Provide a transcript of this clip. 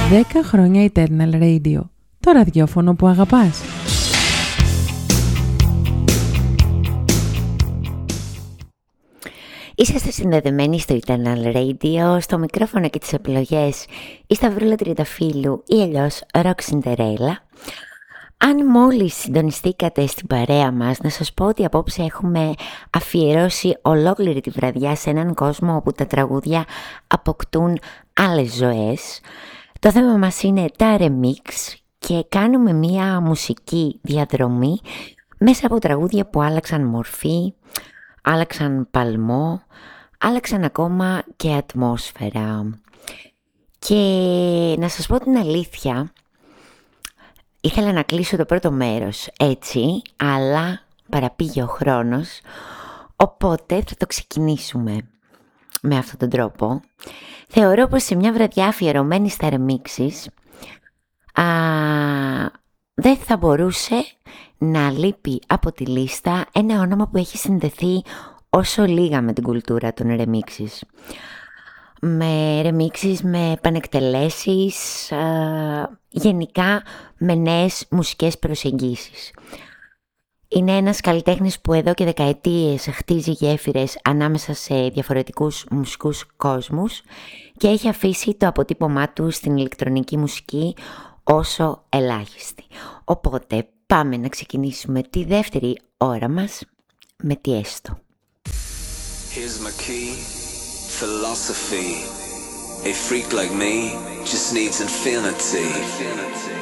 10 χρόνια Eternal Radio, το ραδιόφωνο που αγαπάς. Είσαστε συνδεδεμένοι στο Eternal Radio, στο μικρόφωνο και τις επιλογές η Σταυρούλα Τριανταφύλου ή αλλιώς Rock Cinderella. Αν μόλις συντονιστήκατε στην παρέα μας, να σας πω ότι απόψε έχουμε αφιερώσει ολόκληρη τη βραδιά σε έναν κόσμο όπου τα τραγούδια αποκτούν άλλες ζωές. Το θέμα μας είναι τα remix και κάνουμε μία μουσική διαδρομή μέσα από τραγούδια που άλλαξαν μορφή, άλλαξαν παλμό, άλλαξαν ακόμα και ατμόσφαιρα. Και να σας πω την αλήθεια, ήθελα να κλείσω το πρώτο μέρος έτσι, αλλά παραπήγε ο χρόνος, οπότε θα το ξεκινήσουμε με αυτόν τον τρόπο. Θεωρώ πως σε μια βραδιά αφιερωμένη στα remixes δεν θα μπορούσε να λείπει από τη λίστα ένα όνομα που έχει συνδεθεί όσο λίγα με την κουλτούρα των remixes. Με remixes, με επανεκτελέσεις, γενικά με νέες μουσικές προσεγγίσεις. Είναι ένας καλλιτέχνης που εδώ και δεκαετίες χτίζει γέφυρες ανάμεσα σε διαφορετικούς μουσικούς κόσμους και έχει αφήσει το αποτύπωμά του στην ηλεκτρονική μουσική όσο ελάχιστη. Οπότε πάμε να ξεκινήσουμε τη δεύτερη ώρα μας με Tiesto. Here's my key, philosophy. A freak like me just needs infinity.